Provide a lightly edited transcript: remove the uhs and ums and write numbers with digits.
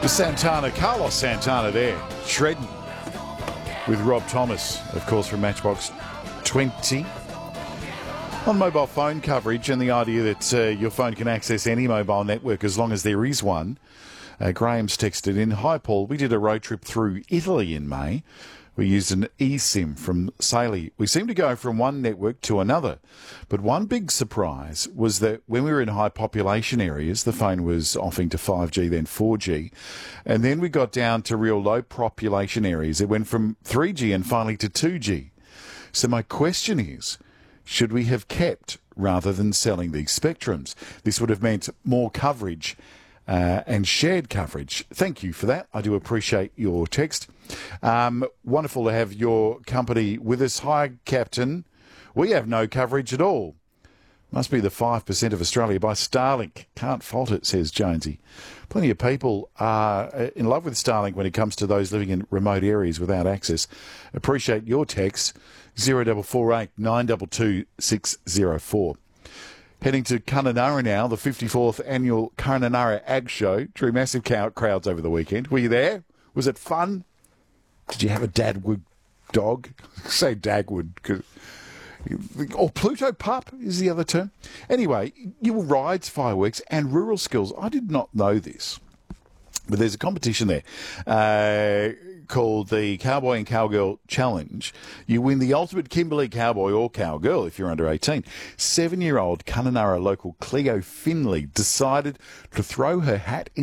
Santana, Carlos Santana there, shredding with Rob Thomas, of course, from Matchbox 20. On mobile phone coverage and the idea that your phone can access any mobile network as long as there is one. Graham's texted in, "Hi Paul, we did a road trip through Italy in May. We used an eSIM from Saley. We seemed to go from one network to another. But one big surprise was that when we were in high population areas, the phone was offing to 5G, then 4G. And then we got down to real low population areas. It went from 3G and finally to 2G. So my question is, should we have kept rather than selling these spectrums? This would have meant more coverage and shared coverage. Thank you for that. I do appreciate your text. Wonderful to have your company with us. Hi, Captain. We have no coverage at all. Must be the 5% of Australia by Starlink. Can't fault it, says Jonesy. Plenty of people are in love with Starlink when it comes to those living in remote areas without access. Appreciate your text. 0448 922 604. Heading to Kununurra now, the 54th annual Kununurra Ag Show. Drew massive crowds over the weekend. Were you there? Was it fun? Did you have a Dagwood dog? Say Dagwood. Or Pluto pup is the other term. Anyway, you will rides, fireworks and rural skills. I did not know this. But there's a competition there called the Cowboy and Cowgirl Challenge. You win the ultimate Kimberley cowboy or cowgirl if you're under 18. 7-year-old Kununurra local Cleo Finley decided to throw her hat in